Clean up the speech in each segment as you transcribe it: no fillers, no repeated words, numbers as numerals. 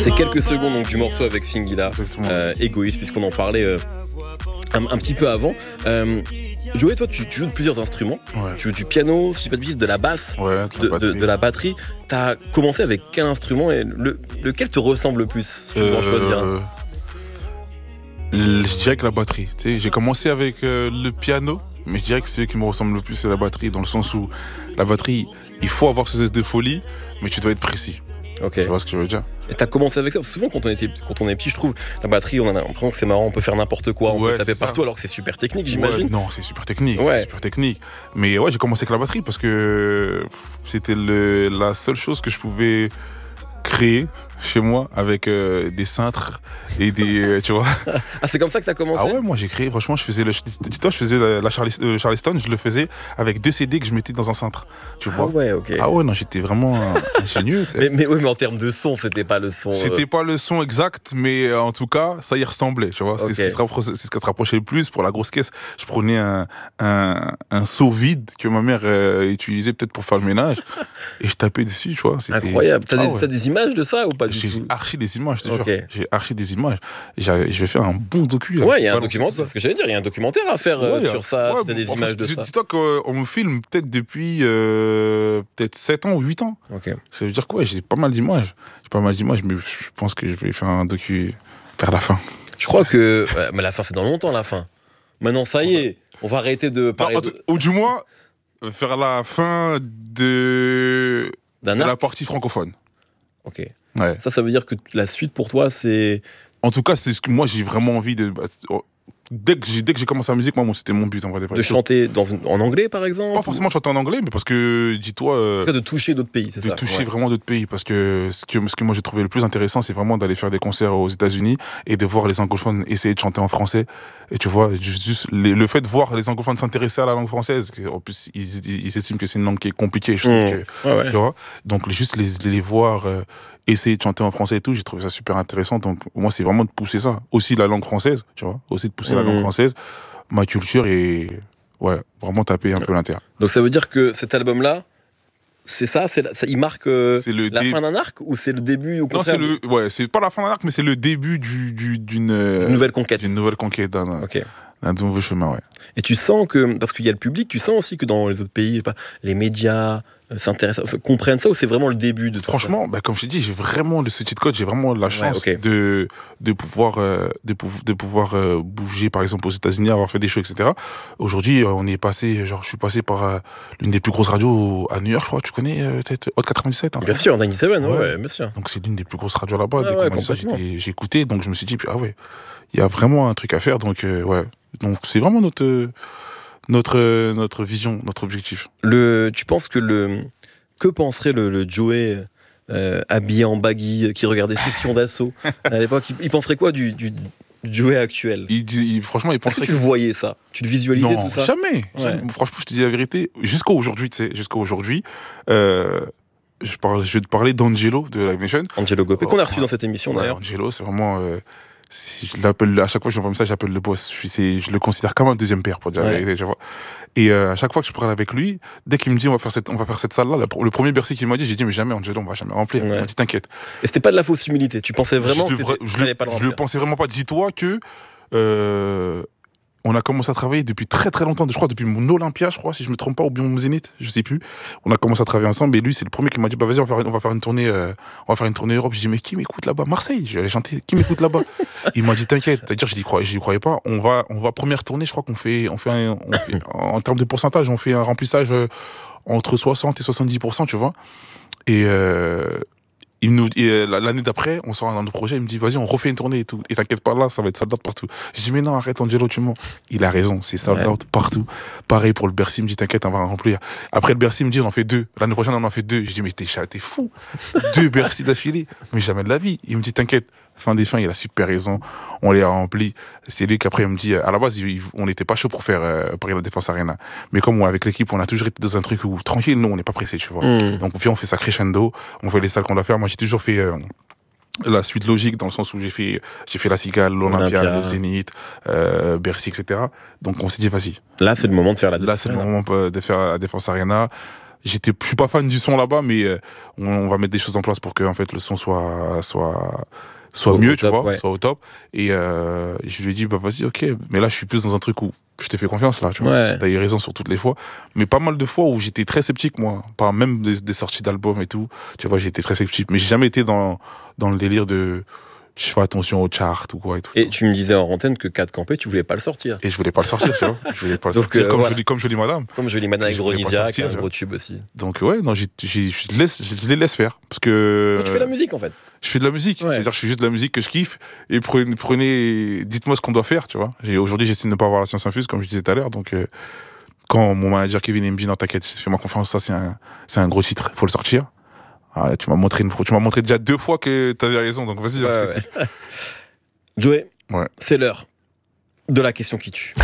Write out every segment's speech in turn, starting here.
C'est quelques secondes donc, du morceau avec Singila, Égoïste, puisqu'on en parlait un petit peu avant. Joey, toi, tu joues de plusieurs instruments. Ouais. Tu joues du piano, si je dis pas de bêtises, de la basse, de la batterie. T'as commencé avec quel instrument et lequel te ressemble le plus, si tu dois en choisir un? Je dirais que la batterie. Tu sais, j'ai commencé avec le piano, mais je dirais que celui qui me ressemble le plus, c'est la batterie, dans le sens où la batterie, il faut avoir ce zeste de folie, mais tu dois être précis. Ok. Tu vois ce que je veux dire? Et t'as commencé avec ça? Souvent, quand on est petit, je trouve, la batterie, on a l'impression que c'est marrant, on peut faire n'importe quoi, on peut taper partout, alors que c'est super technique, j'imagine. Non, c'est super technique. Ouais. C'est super technique. Mais ouais, j'ai commencé avec la batterie parce que c'était la seule chose que je pouvais créer chez moi avec des cintres et des tu vois. Ah, c'est comme ça que t'as commencé? Ah ouais, moi j'ai créé, franchement, je faisais la Charleston, je le faisais avec 2 CD que je mettais dans un cintre, tu vois. Ah ouais, ok. Ah ouais, non, j'étais vraiment ingénieux, tu sais. mais en termes de son, c'était pas le son. C'était pas le son exact, mais en tout cas, ça y ressemblait, tu vois. C'est ce qui se rapprochait le plus. Pour la grosse caisse, je prenais un seau vide que ma mère utilisait peut-être pour faire le ménage et je tapais dessus, tu vois. Incroyable. T'as des images de ça ou pas du tout? J'ai archi des images, je te jure. J'ai archi des images. Je vais faire un bon docu. Ouais, il y a un documentaire, c'est ce que j'allais dire. Il y a un documentaire à faire sur ça, si t'as des images de ça. Dis-toi qu'on me filme peut-être depuis peut-être 7 ans ou 8 ans. Ok. Ça veut dire quoi? J'ai pas mal d'images. Mais je pense que je vais faire un docu vers la fin. Je crois que... mais la fin, c'est dans longtemps, la fin. Maintenant, ça y est, on va arrêter de parler... Ou du moins, faire la fin de la partie francophone. Ok. Ouais. Ça veut dire que la suite pour toi, c'est... En tout cas, c'est ce que moi j'ai vraiment envie de... Dès que j'ai commencé la musique, moi, c'était mon but. En vrai, de chanter en anglais, par exemple? Pas forcément de chanter en anglais, mais parce que, dis-toi... de toucher d'autres pays, c'est ça? De toucher vraiment d'autres pays, parce que ce que moi j'ai trouvé le plus intéressant, c'est vraiment d'aller faire des concerts aux États-Unis et de voir les anglophones essayer de chanter en français. Et tu vois, juste le fait de voir les anglophones s'intéresser à la langue française, en plus, ils estiment que c'est une langue qui est compliquée, je trouve que... Tu vois, donc, juste les voir... essayer de chanter en français et tout, j'ai trouvé ça super intéressant. Donc moi, c'est vraiment de pousser ça. Aussi la langue française, tu vois. Aussi de pousser la langue française, ma culture et vraiment taper un peu l'intérieur. Donc ça veut dire que cet album-là, c'est ça, il marque la fin d'un arc ou c'est le début au contraire? Non, c'est pas la fin d'un arc, mais c'est le début d'une nouvelle conquête. D'une nouvelle conquête, d'un nouveau chemin, ouais. Et tu sens que, parce qu'il y a le public, tu sens aussi que dans les autres pays, les médias comprennent ça, ou c'est vraiment le début de tout ça? Franchement, comme je t'ai dit, j'ai vraiment ce cheat code, j'ai vraiment la chance de pouvoir bouger, par exemple, aux États-Unis, avoir fait des shows, etc. Aujourd'hui, je suis passé par l'une des plus grosses radios à New York, je crois. Tu connais peut-être Hot 97? Bien sûr, 97, ouais, bien sûr. Donc c'est l'une des plus grosses radios là-bas. Dès qu'on m'a dit ça, j'ai écouté, donc je me suis dit, il y a vraiment un truc à faire, donc Donc c'est vraiment notre vision, notre objectif. Tu penses que penserait le Joey habillé en baggy qui regardait Section d'Assaut à l'époque? Il penserait quoi du Joey actuel? Franchement, il penserait que tu le voyais ça? Tu le visualisais tout ça? Jamais. Franchement, je te dis la vérité. Jusqu'à aujourd'hui, je vais te parler d'Angelo de Live Nation. Angelo Gopé, qu'on a reçu dans cette émission d'ailleurs. Angelo, c'est vraiment... si je l'appelle, à chaque fois que je lui envoie un message, j'appelle le boss. Je le considère comme un deuxième père, pour dire la vérité, tu vois. Et à chaque fois que je parle avec lui, dès qu'il me dit on va faire cette salle-là, le premier Bercy qu'il m'a dit, j'ai dit mais jamais Angelo, on va jamais remplir. Il m'a dit t'inquiète. Et c'était pas de la fausse humilité, tu pensais vraiment que tu n'allais pas le remplir? Je le pensais vraiment pas. Dis-toi que on a commencé à travailler depuis très très longtemps, je crois depuis mon Olympia, si je me trompe pas, ou bien mon Zénith, je sais plus. On a commencé à travailler ensemble et lui c'est le premier qui m'a dit vas-y on va faire une tournée Europe. J'ai dit mais qui m'écoute là-bas? Marseille, j'allais chanter, qui m'écoute là-bas? Il m'a dit t'inquiète, c'est-à-dire j'y croyais pas. On va première tournée, je crois qu'on fait en termes de pourcentage, on fait un remplissage entre 60 et 70%, tu vois. Et l'année d'après, on sort un autre projet, il me dit vas-y on refait une tournée et tout. Et t'inquiète pas là, ça va être sold out partout. Je dis mais non arrête Angelo, tu mens. Il a raison, c'est sold out partout. Pareil pour le Bercy, il me dit t'inquiète on va remplir. Après le Bercy il me dit on en fait 2. L'année prochaine on en fait 2. Je dis mais t'es fou. 2 Bercy d'affilée. Mais jamais de la vie. Il me dit t'inquiète. Fin des fins, il a super raison. On les a remplis. C'est lui qu'après il me dit à la base on n'était pas chaud pour faire Paris La Défense Arena. Mais comme avec l'équipe on a toujours été dans un truc où tranquille, nous on n'est pas pressé, tu vois. Donc viens on fait ça crescendo, on fait les salles qu'on doit faire. Moi j'ai toujours fait la suite logique dans le sens où j'ai fait la Cigale, l'Olympia, le Zénith, Bercy, etc. Donc on s'est dit vas-y. Là c'est le moment de faire la Défense. Là c'est le moment de faire la Défense Arena. je suis pas fan du son là-bas, mais on va mettre des choses en place pour que en fait le son soit mieux, tu vois, ouais. soit au top. Et je lui ai dit, bah vas-y, ok. Mais là, je suis plus dans un truc où je t'ai fait confiance, là, tu vois. Ouais. T'as eu raison sur toutes les fois. Mais pas mal de fois où j'étais très sceptique, moi. Pas même des sorties d'albums et tout. Tu vois, j'étais très sceptique. Mais j'ai jamais été dans le délire de je fais attention aux charts ou quoi et tout. Et tu me disais en antenne que 4 campés, tu voulais pas le sortir. Et je voulais pas le sortir, tu vois. Je voulais pas le Donc, sortir. voilà. Comme Jolie Madame. Comme Jolie Madame avec Je voulais pas Gronisia, sortir, qui est un tu gros tube aussi. Donc, ouais, non, je les laisse faire. Parce que. Toi, tu fais la musique en fait. Je fais de la musique. Ouais. C'est-à-dire, je fais juste de la musique que je kiffe. Et dites-moi ce qu'on doit faire, tu vois. Aujourd'hui, j'essaie de ne pas avoir la science infuse, comme je disais tout à l'heure. Donc, quand mon manager Kevin me dit, non, t'inquiète, fais-moi confiance, ça, c'est un gros titre, faut le sortir. Ah, tu m'as montré déjà 2 fois que t'avais raison, donc vas-y. Ouais. Joey, Ouais. c'est l'heure de la question qui tue.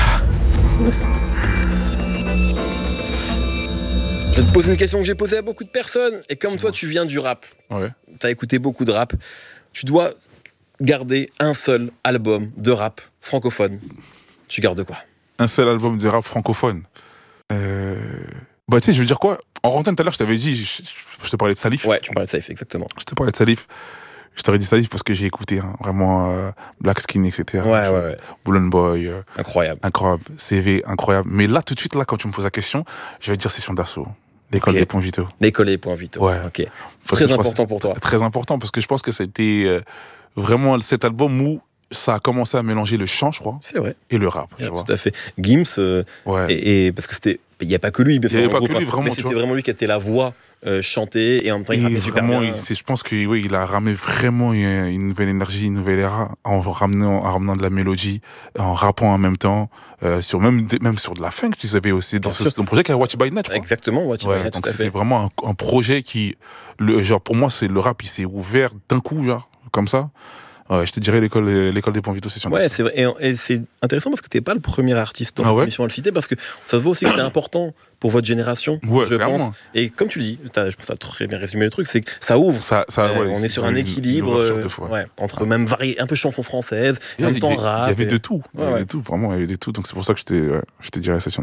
Je vais te poser une question que j'ai posée à beaucoup de personnes. Et comme toi, tu viens du rap, Ouais. t'as écouté beaucoup de rap, tu dois garder un seul album de rap francophone. Tu gardes quoi? Un seul album de rap francophone. Bah, tu sais, je veux dire quoi? En rentrant tout à l'heure, je t'avais dit, je te parlais de Salif. Ouais, tu me parlais de Safe, exactement. Je te parlais de Salif. Je t'aurais dit Salif parce que j'ai écouté, hein, vraiment, Black Skin, etc. Ouais. Bullen Boy. Incroyable. Incroyable. CV, incroyable. Mais là, tout de suite, là, quand tu me poses la question, je vais te dire Session d'Assaut. L'école des points vitaux. L'école des points vitaux. Ouais. Ok. Parce Très que je important pense- pour toi. Très important parce que je pense que c'était vraiment cet album où ça a commencé à mélanger le chant, je crois, C'est vrai. et le rap. Tu vois. Tout à fait. Gims, Ouais. et parce que c'était. Il n'y a pas que lui, bien sûr, Il y avait dans le pas que groupe, lui, vraiment, mais tu c'était vois. vraiment lui qui était la voix chantée et en même temps il rappait super vraiment, bien. je pense que oui, il a ramené vraiment une nouvelle énergie, une nouvelle era en ramenant de la mélodie, en rappant en même temps, même sur de la funk, tu savais aussi dans Bien sûr. ton projet qui a Watch By Night, je crois. Exactement, ouais, Ouais, donc c'était vraiment un projet qui, genre pour moi, c'est le rap, il s'est ouvert d'un coup, genre comme ça. Ouais, je te dirais l'école des points vitaux, Session Ouais, d'Assaut. c'est vrai. Et c'est intéressant parce que t'es pas le premier artiste dans Ah cette ouais émission à le citer parce que ça se voit aussi que c'est important pour votre génération, Ouais, je clairement. pense. Et comme tu le dis, je pense que ça a très bien résumé le truc, c'est que ça ouvre. Ouais, On est sur un une équilibre ouverture de fou, ouais. entre même un peu chansons françaises, en Il même temps rap. y avait de tout. Il y Ouais, avait ouais. de tout, vraiment, il y avait de tout. Donc c'est pour ça que je te dirais Session